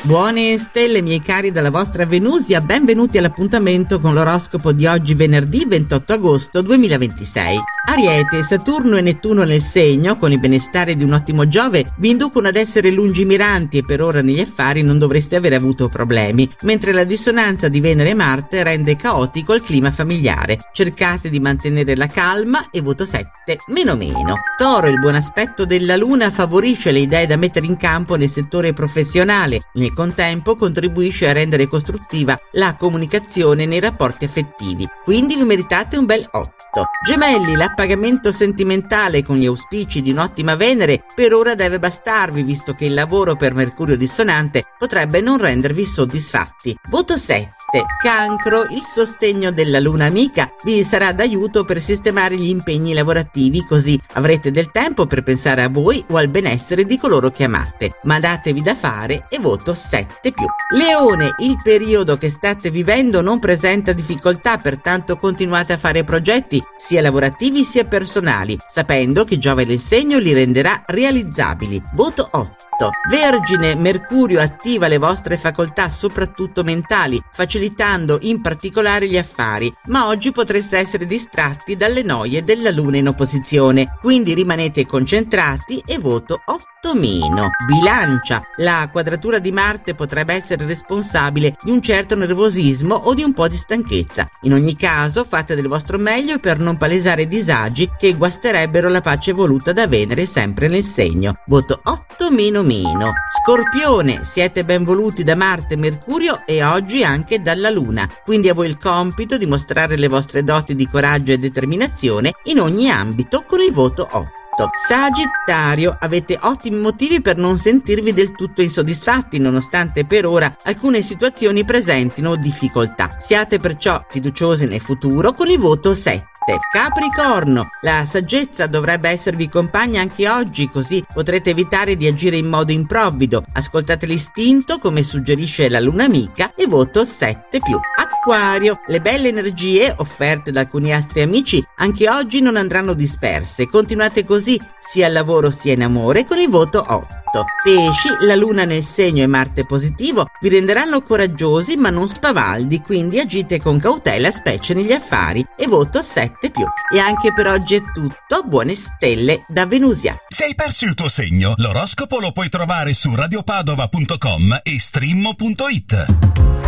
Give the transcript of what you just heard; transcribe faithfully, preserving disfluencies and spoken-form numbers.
Buone stelle, miei cari dalla vostra Venusia, benvenuti all'appuntamento con l'oroscopo di oggi venerdì ventotto agosto duemilaventisei. Ariete, Saturno e Nettuno nel segno, con il benestare di un ottimo Giove, vi inducono ad essere lungimiranti e per ora negli affari non dovreste avere avuto problemi, mentre la dissonanza di Venere e Marte rende caotico il clima familiare. Cercate di mantenere la calma e voto sette meno meno. Toro, il buon aspetto della Luna favorisce le idee da mettere in campo nel settore professionale. Nel contempo contribuisce a rendere costruttiva la comunicazione nei rapporti affettivi, quindi vi meritate un bel otto. Gemelli, l'appagamento sentimentale con gli auspici di un'ottima Venere per ora deve bastarvi, visto che il lavoro per Mercurio dissonante potrebbe non rendervi soddisfatti. Voto sette. Cancro, il sostegno della Luna amica vi sarà d'aiuto per sistemare gli impegni lavorativi, così avrete del tempo per pensare a voi o al benessere di coloro che amate. Ma datevi da fare e voto sette più. Leone, il periodo che state vivendo non presenta difficoltà, pertanto continuate a fare progetti sia lavorativi sia personali, sapendo che Giove nel segno li renderà realizzabili. Voto otto. Vergine, Mercurio attiva le vostre facoltà soprattutto mentali, facilitando in particolare gli affari, ma oggi potreste essere distratti dalle noie della Luna in opposizione, quindi rimanete concentrati e voto otto meno. Bilancia, la quadratura di Marte potrebbe essere responsabile di un certo nervosismo o di un po' di stanchezza. In ogni caso fate del vostro meglio per non palesare disagi che guasterebbero la pace voluta da Venere sempre nel segno. Voto otto meno meno. Scorpione, siete ben voluti da Marte e Mercurio e oggi anche dalla Luna, quindi a voi il compito di mostrare le vostre doti di coraggio e determinazione in ogni ambito con il voto otto. Sagittario, avete ottimi motivi per non sentirvi del tutto insoddisfatti, nonostante per ora alcune situazioni presentino difficoltà. Siate perciò fiduciosi nel futuro con il voto sette. Capricorno, la saggezza dovrebbe esservi compagna anche oggi, così potrete evitare di agire in modo improvvido. Ascoltate l'istinto come suggerisce la Luna amica e voto sette più. Acquario, le belle energie offerte da alcuni astri amici anche oggi non andranno disperse. Continuate così sia al lavoro sia in amore con il voto otto. Pesci, la Luna nel segno e Marte positivo vi renderanno coraggiosi ma non spavaldi, quindi agite con cautela specie negli affari e voto sette più. E anche per oggi è tutto, buone stelle da Venusia. Se hai perso il tuo segno, l'oroscopo lo puoi trovare su radiopadova punto com e streammo punto it.